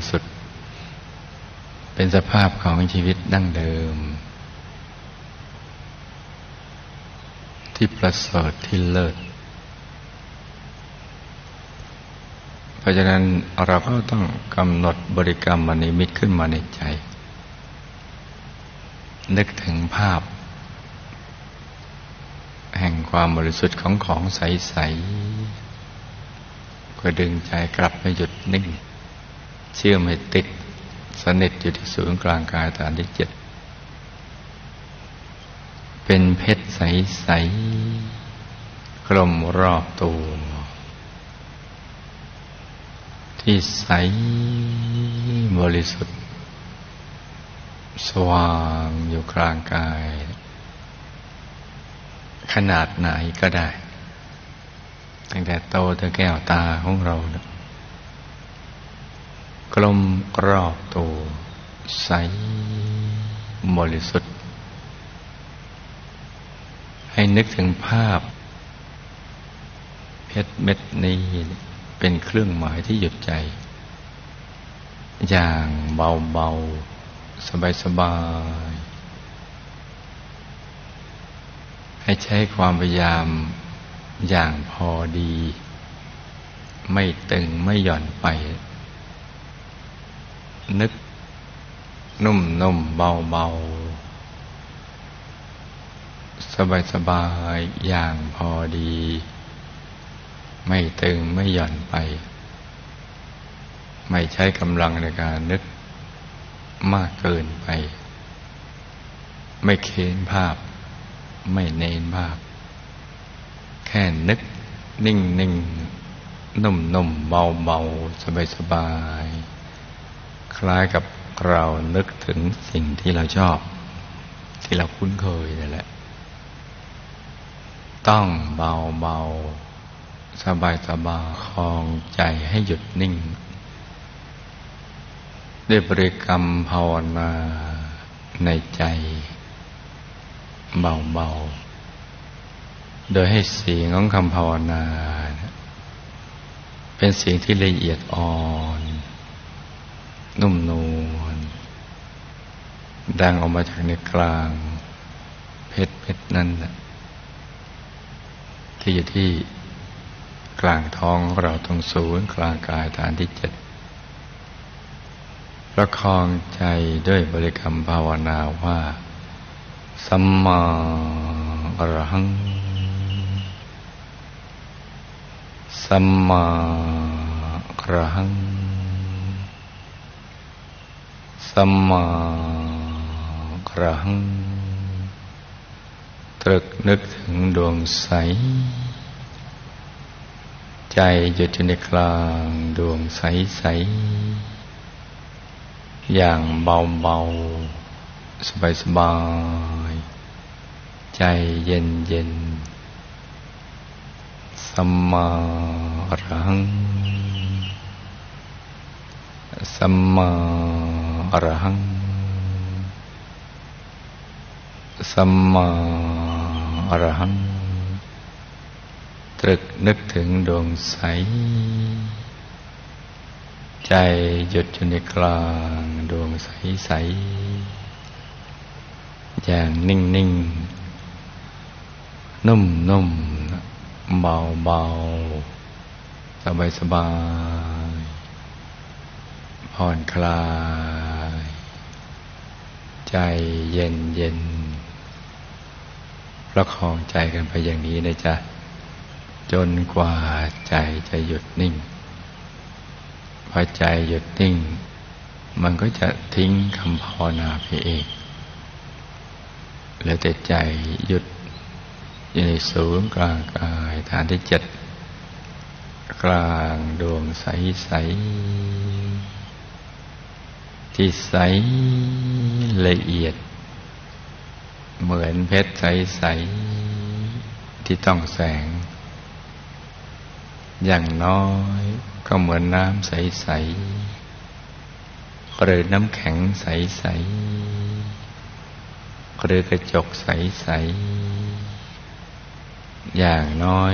สุทธิ์เป็นสภาพของชีวิตดั้งเดิมที่ประเสริฐที่เลิศเพราะฉะนั้นเราก็ต้องกำหนดบริกรรมนิมิตขึ้นมาในใจนึกถึงภาพแห่งความบริสุทธิ์ของใสๆเพื่อดึงใจกลับมาหยุดนิ่งเชื่อมให้ติดสนิทอยู่ที่ศูนย์กลางกายฐานที่7เป็นเพชรใสๆกลมรอบตัวที่ใสบริสุทธิ์สว่างอยู่กลางกายขนาดไหนก็ได้ตั้งแต่โตถึงแก้วตาของเรากลมรอบตัวใสบริสุทธิ์ให้นึกถึงภาพเพชรเม็ดนี้เป็นเครื่องหมายที่หยุดใจอย่างเบาๆสบายๆให้ใช้ความพยายามอย่างพอดีไม่ตึงไม่หย่อนไปนึกนุ่มๆเบาๆสบายๆอย่างพอดีไม่ตึงไม่หย่อนไปไม่ใช้กำลังในการนึกมากเกินไปไม่เค้นภาพไม่เน้นภาพแค่นึกนิ่งๆนุ่มๆเบาๆสบายๆคล้ายกับเรานึกถึงสิ่งที่เราชอบที่เราคุ้นเคยนั่นแหละต้องเบาๆสบายๆคลองใจให้หยุดนิ่งด้วยบริกรรมภาวนาในใจเบาๆโดยให้เสียงของคำภาวนาเป็นเสียงที่ละเอียดอ่อนนุ่มนวลดังออกมาจากในกลางเพชรนั่นแหละที่อยู่ที่กลางท้องของเราตรงศูนย์กลางกายฐานที่7ประคองใจด้วยบริกรรมภาวนาว่าสัมมาอรหังสัมมาอรหังสัมมาอรหังตรึกนึกถึงดวงใสใจหยุดอยู่ในกลางดวงใสๆอย่างเบาๆสบายๆใจเย็นๆสัมมาอรหังสัมมาอรหังสัมมาอรหังตรึกนึกถึงดวงใสใจหยุดอยู่ในกลางดวงใสๆอย่างนิ่งๆนุ่มๆเบาๆสบายๆผ่อนคลายใจเย็นๆประคองใจกันไปอย่างนี้นะจ๊ะจนกว่าใจจะหยุดนิ่งพอใจหยุดนิ่งมันก็จะทิ้งคำภาวนาไปเองแล้วแต่ใจหยุดอยู่ในศูนย์กลางกายฐานที่7กลางดวงใสๆที่ใสละเอียดเหมือนเพชรใสๆที่ต้องแสงอย่างน้อยก็เหมือนน้ำใสๆหรือน้ำแข็งใสๆหรือกระจกใสๆอย่างน้อย